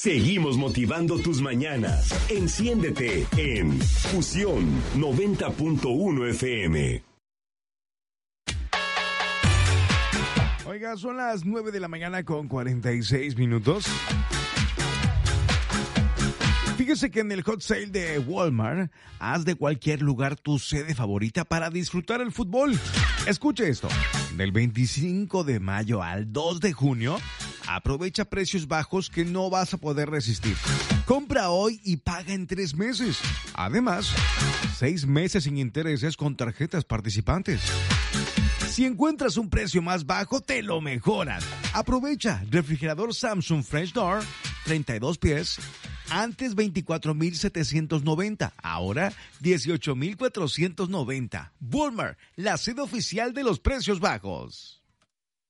Seguimos motivando tus mañanas. Enciéndete en Fusión 90.1 FM. Oiga, son las 9 de la mañana con 46 minutos. Fíjese que en el hot sale de Walmart, haz de cualquier lugar tu sede favorita para disfrutar el fútbol. Escuche esto. Del 25 de mayo al 2 de junio, aprovecha precios bajos que no vas a poder resistir. Compra hoy y paga en 3 meses. Además, 6 meses sin intereses con tarjetas participantes. Si encuentras un precio más bajo, te lo mejoran. Aprovecha refrigerador Samsung Fresh Door, 32 pies, antes 24,790, ahora 18,490. Walmart, la sede oficial de los precios bajos.